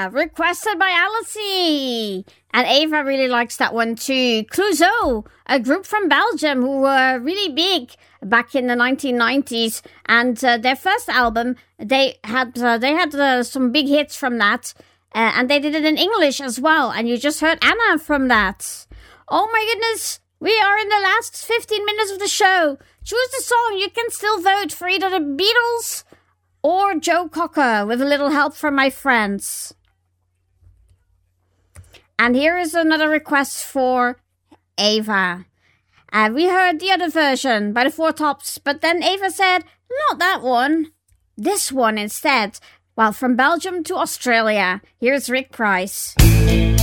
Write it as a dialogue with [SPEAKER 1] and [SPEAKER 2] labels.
[SPEAKER 1] requested by Alice. And Ava really likes that one too. Clouseau, a group from Belgium who were really big back in the 1990s. And their first album, they had some big hits from that. And they did it in English as well. And you just heard Anna from that. Oh my goodness, we are in the last 15 minutes of the show. Choose the song. You can still vote for either the Beatles or Joe Cocker with a little help from my friends. And here is another request for Ava. We heard the other version by the Four Tops, but then Ava said, not that one. This one instead. Well, from Belgium to Australia, here's Rick Price.